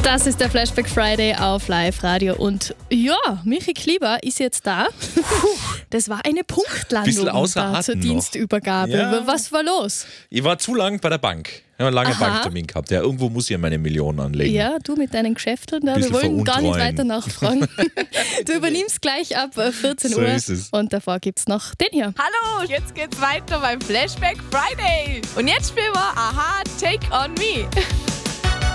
Das ist der Flashback Friday auf Live-Radio und ja, Michi Klieber ist jetzt da. Das war eine Bisschen Punktlandung außer da zur Atem noch. Dienstübergabe. Ja. Was war los? Ich war zu lang bei der Bank. Ich habe einen langen Aha. Banktermin gehabt. Ja, irgendwo muss ich ja meine Millionen anlegen. Ja, du mit deinen Geschäften, da, wir Bisschen wollen gar nicht veruntreuen. weiter nachfragen. Du übernimmst gleich ab 14 So Uhr ist es. und davor gibt es noch den hier. Hallo, jetzt geht's weiter beim Flashback Friday. Und jetzt spielen wir Aha, Take on Me.